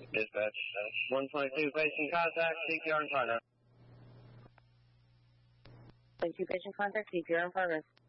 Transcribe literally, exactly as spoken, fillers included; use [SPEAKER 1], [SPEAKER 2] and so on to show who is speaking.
[SPEAKER 1] Dispatch, one twenty-two, patient contact, C P R in progress.
[SPEAKER 2] Thank you, patient contact, C P R in progress.